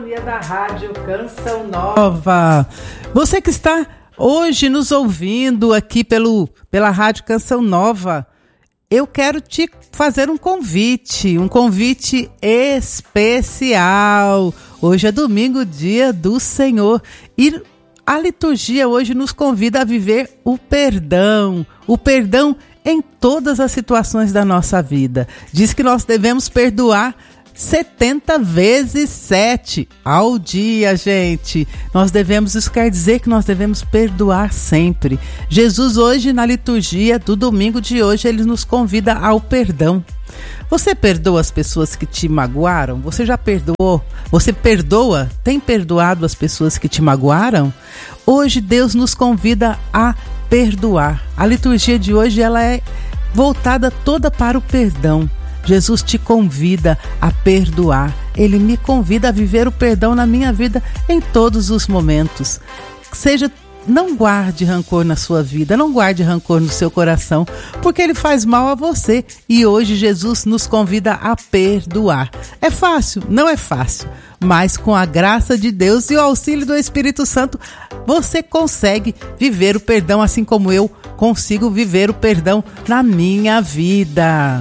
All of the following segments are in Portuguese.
sintonia da Rádio Canção Nova. Você que está hoje nos ouvindo aqui pela Rádio Canção Nova, eu quero te fazer um convite especial. Hoje é domingo, dia do Senhor, e a liturgia hoje nos convida a viver o perdão em todas as situações da nossa vida. Diz que nós devemos perdoar 70 vezes 7 ao dia, gente. Isso quer dizer que nós devemos perdoar sempre. Jesus hoje, na liturgia do domingo de hoje, ele nos convida ao perdão. Você perdoa as pessoas que te magoaram? Você já perdoou? Você perdoa? Tem perdoado as pessoas que te magoaram? Hoje Deus nos convida a perdoar. A liturgia de hoje ela é voltada toda para o perdão. Jesus te convida a perdoar. Ele me convida a viver o perdão na minha vida em todos os momentos. Não guarde rancor na sua vida, não guarde rancor no seu coração, porque ele faz mal a você. E hoje Jesus nos convida a perdoar. É fácil? Não é fácil. Mas com a graça de Deus e o auxílio do Espírito Santo, você consegue viver o perdão assim como eu consigo viver o perdão na minha vida.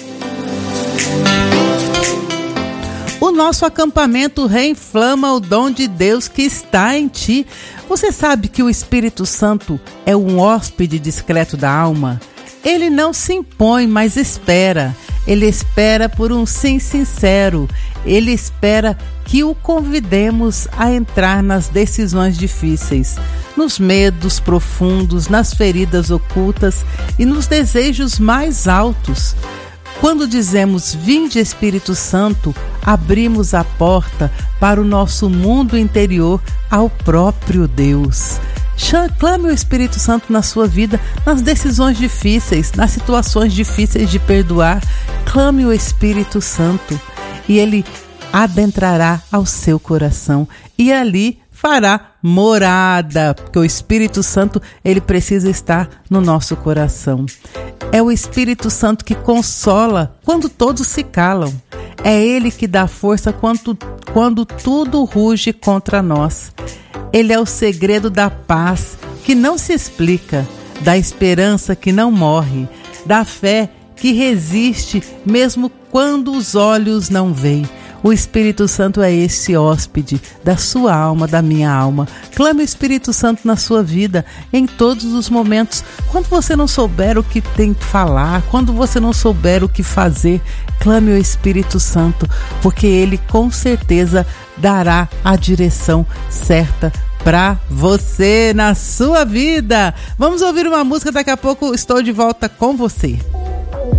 O nosso acampamento Reinflama o Dom de Deus que está em ti. Você sabe que o Espírito Santo é um hóspede discreto da alma? Ele não se impõe, mas espera. Ele espera por um sim sincero. Ele espera que o convidemos a entrar nas decisões difíceis, nos medos profundos, nas feridas ocultas e nos desejos mais altos. Quando dizemos vinde Espírito Santo, abrimos a porta para o nosso mundo interior ao próprio Deus. Clame o Espírito Santo na sua vida, nas decisões difíceis, nas situações difíceis de perdoar. Clame o Espírito Santo e ele adentrará ao seu coração e ali fará morada, porque o Espírito Santo ele precisa estar no nosso coração. É o Espírito Santo que consola quando todos se calam. É ele que dá força quando tudo ruge contra nós. Ele é o segredo da paz que não se explica, da esperança que não morre, da fé que resiste mesmo quando os olhos não veem. O Espírito Santo é esse hóspede da sua alma, da minha alma. Clame o Espírito Santo na sua vida em todos os momentos. Quando você não souber o que tem que falar, quando você não souber o que fazer, clame o Espírito Santo, porque ele com certeza dará a direção certa para você na sua vida. Vamos ouvir uma música, daqui a pouco estou de volta com você.